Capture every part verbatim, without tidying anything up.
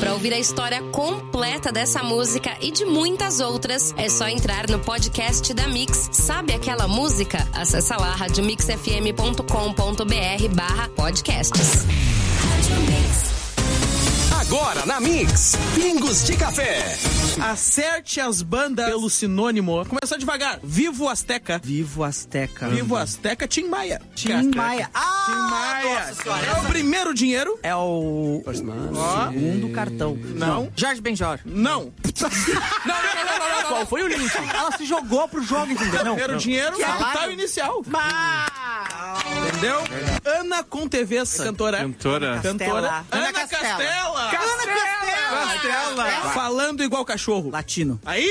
Para ouvir a história completa dessa música e de muitas outras, é só entrar no podcast da Mix. Sabe aquela música? Acessa lá rádio mix f m ponto com ponto b r barra podcasts. Agora na Mix, Pingos de Café. Acerte as bandas pelo sinônimo. Começar devagar. Vivo Azteca. Vivo Azteca. Vivo Azteca, Tim Maia. Tim Maia. Ah, Tim Maia. Nossa senhora. É o primeiro dinheiro. É o Ó. segundo cartão. Não. Jorge Benjor. Não. Não, não, não, não, não, não. Qual foi o link? Ela se jogou pro jogo, entendeu? Não. Primeiro dinheiro, Salário. capital inicial. Bah. Entendeu? Ana Contevessa. Cantora. Cantora. Cantora. Ana Ana Castela. Castela. Castela. Castela. Falando igual cachorro. Latino. Aí.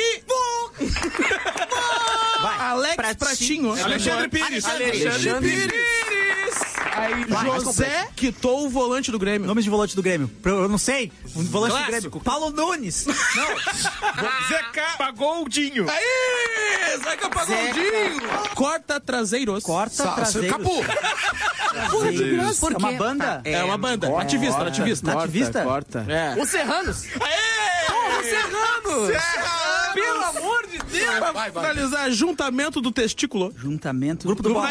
Vai. Alex Pratinho. Pratinho. Alexandre Pires. Alexandre Alexandre Pires. Pires. Aí, Vai, mais José quitou o volante do Grêmio. Nomes de volante do Grêmio. Eu não sei. O volante Clássico. do Grêmio. Paulo Nunes. Zeca Pagoldinho. Aí, Zeca Pagodinho. Corta traseiros. Corta traseiros. Capu. Traseiros. Por É uma quê? banda? É uma banda. Corta. Ativista, ativista. Ativista? Corta. É. Os Serranos. Aê! Os Serranos. Pelo amor de Deus. Pra vai, vai. finalizar, juntamento do testículo. Juntamento. Grupo do Bola.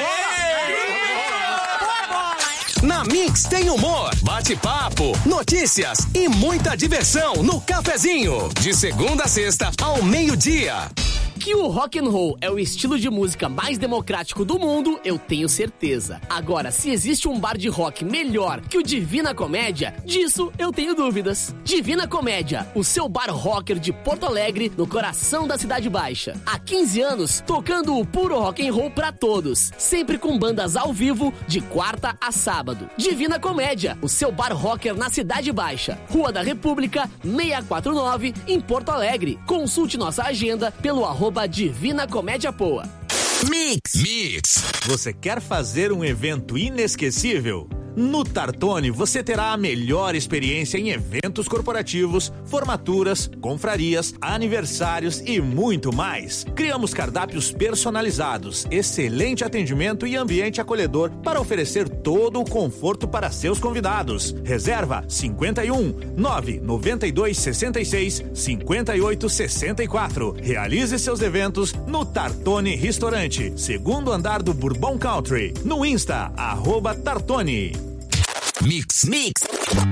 Na Mix tem humor, bate-papo, notícias e muita diversão no cafezinho. De segunda a sexta ao meio-dia. Que o rock and roll é o estilo de música mais democrático do mundo, eu tenho certeza. Agora, se existe um bar de rock melhor que o Divina Comédia, disso eu tenho dúvidas. Divina Comédia, o seu bar rocker de Porto Alegre, no coração da Cidade Baixa. Há quinze anos, tocando o puro rock and roll pra todos, sempre com bandas ao vivo, de quarta a sábado. Divina Comédia, o seu bar rocker na Cidade Baixa, Rua da República, seiscentos e quarenta e nove, em Porto Alegre. Consulte nossa agenda pelo arroba Divina Comédia Poa. Mix. Mix. Você quer fazer um evento inesquecível? No Tartone você terá a melhor experiência em eventos corporativos, formaturas, confrarias, aniversários e muito mais. Criamos cardápios personalizados, excelente atendimento e ambiente acolhedor para oferecer todo o conforto para seus convidados. Reserva cinquenta e um, nove noventa e dois, sessenta e seis, cinquenta e oito, sessenta e quatro. Realize seus eventos no Tartone Restaurante, segundo andar do Bourbon Country. No Insta, arroba Tartone. Mix. Mix.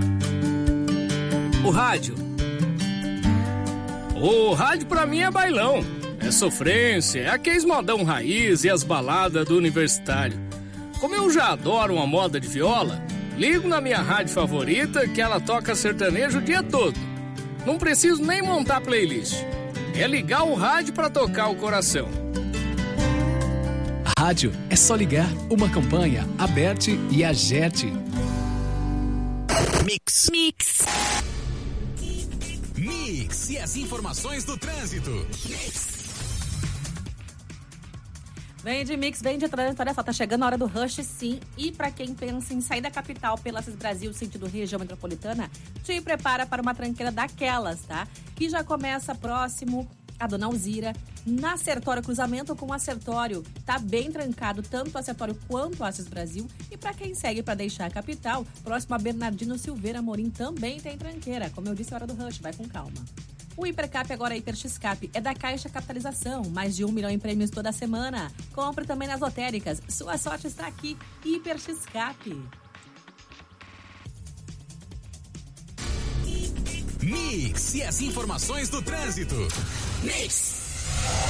O rádio. O rádio pra mim é bailão. É sofrência, é aqueles modão raiz e as baladas do universitário. Como eu já adoro uma moda de viola, ligo na minha rádio favorita que ela toca sertanejo o dia todo. Não preciso nem montar playlist. É ligar o rádio pra tocar o coração. Rádio é só ligar uma campanha, aberte e agerte. Mix. Mix. Mix e as informações do trânsito. Vem de Mix, vem de trânsito. Olha só, tá chegando a hora do rush, sim. E pra quem pensa em sair da capital pela Assis Brasil, sentido região metropolitana, te prepara para uma tranqueira daquelas, tá? Que já começa próximo a Dona Alzira, na Sertório, cruzamento com o Sertório. Tá bem trancado, tanto a Sertório quanto a Assis Brasil. E para quem segue para deixar a capital, próximo a Bernardino Silveira Amorim, também tem tranqueira. Como eu disse, é hora do rush, vai com calma. O Hipercap, agora é Hiper X-Cap, é da Caixa Capitalização. Mais de um milhão em prêmios toda semana. Compre também nas lotéricas. Sua sorte está aqui. Hiper X-Cap. Mix e as informações do trânsito. Mix.